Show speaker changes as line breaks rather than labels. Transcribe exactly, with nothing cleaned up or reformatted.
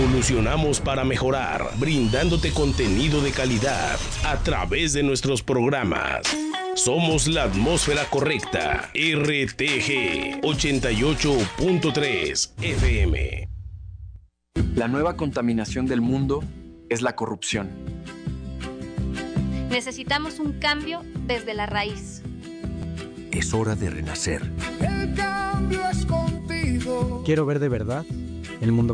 Evolucionamos para mejorar, brindándote contenido de calidad a través de nuestros programas. Somos la atmósfera correcta. R T G ochenta y ocho punto tres F M.
La nueva contaminación del mundo es la corrupción.
Necesitamos un cambio desde la raíz.
Es hora de renacer.
El cambio es contigo.
Quiero ver de verdad el mundo